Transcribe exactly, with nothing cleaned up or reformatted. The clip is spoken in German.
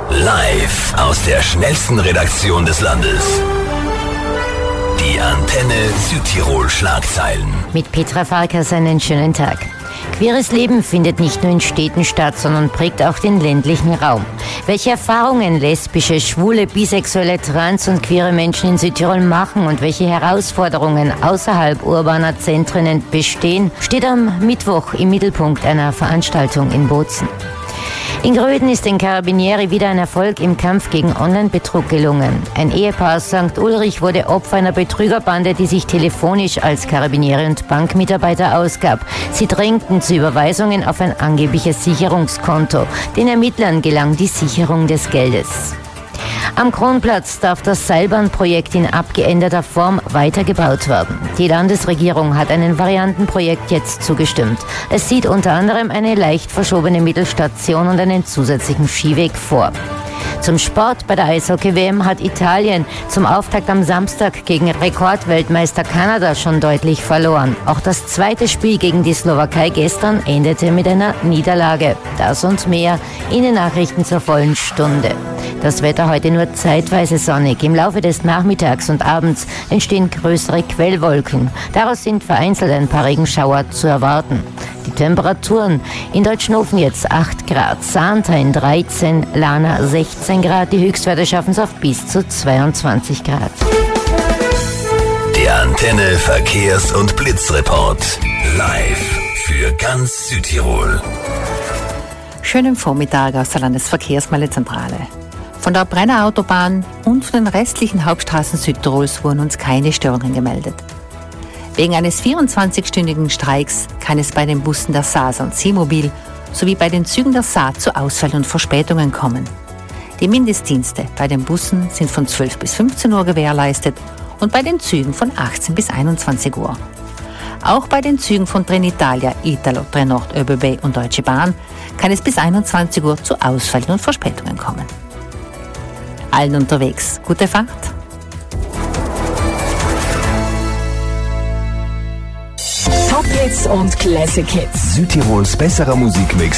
Live aus der schnellsten Redaktion des Landes. Die Antenne Südtirol Schlagzeilen. Mit Petra Farkas einen schönen Tag. Queeres Leben findet nicht nur in Städten statt, sondern prägt auch den ländlichen Raum. Welche Erfahrungen lesbische, schwule, bisexuelle, trans- und queere Menschen in Südtirol machen und welche Herausforderungen außerhalb urbaner Zentren bestehen, steht am Mittwoch im Mittelpunkt einer Veranstaltung in Bozen. In Gröden ist den Carabinieri wieder ein Erfolg im Kampf gegen Online-Betrug gelungen. Ein Ehepaar aus Sankt Ulrich wurde Opfer einer Betrügerbande, die sich telefonisch als Carabinieri und Bankmitarbeiter ausgab. Sie drängten zu Überweisungen auf ein angebliches Sicherungskonto. Den Ermittlern gelang die Sicherung des Geldes. Am Kronplatz darf das Seilbahnprojekt in abgeänderter Form weitergebaut werden. Die Landesregierung hat einem Variantenprojekt jetzt zugestimmt. Es sieht unter anderem eine leicht verschobene Mittelstation und einen zusätzlichen Skiweg vor. Zum Sport: Bei der Eishockey-W M hat Italien zum Auftakt am Samstag gegen Rekordweltmeister Kanada schon deutlich verloren. Auch das zweite Spiel gegen die Slowakei gestern endete mit einer Niederlage. Das und mehr in den Nachrichten zur vollen Stunde. Das Wetter heute nur zeitweise sonnig. Im Laufe des Nachmittags und Abends entstehen größere Quellwolken. Daraus sind vereinzelt ein paar Regenschauer zu erwarten. Die Temperaturen: in Deutschenhofen jetzt acht Grad, Sarnthein dreizehn, Lana sechzehn Grad. Die Höchstwerte schaffen es auf bis zu zweiundzwanzig Grad. Der Antenne Verkehrs- und Blitzreport. Live für ganz Südtirol. Schönen Vormittag aus der Landesverkehrsmeldezentrale. Von der Brenner Autobahn und von den restlichen Hauptstraßen Südtirols wurden uns keine Störungen gemeldet. Wegen eines vierundzwanzigstündigen Streiks kann es bei den Bussen der S A S und C-Mobil sowie bei den Zügen der S A zu Ausfällen und Verspätungen kommen. Die Mindestdienste bei den Bussen sind von zwölf bis fünfzehn Uhr gewährleistet und bei den Zügen von achtzehn bis einundzwanzig Uhr. Auch bei den Zügen von Trenitalia, Italo, Trenord, ÖBB und Deutsche Bahn kann es bis einundzwanzig Uhr zu Ausfällen und Verspätungen kommen. Allen unterwegs gute Fahrt. Top Hits und Classic Hits. Südtirols besserer Musikmix